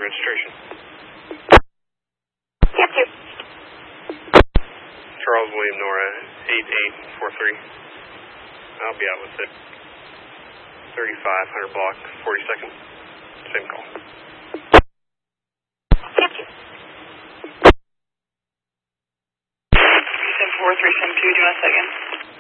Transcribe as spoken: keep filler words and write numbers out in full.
registration. Yep, you. Charles William Nora, eight eight four three. I'll be out with it. thirty-five hundred block, forty-second. Same call. Yep, you. Sim four three, Sim two, do you want a second?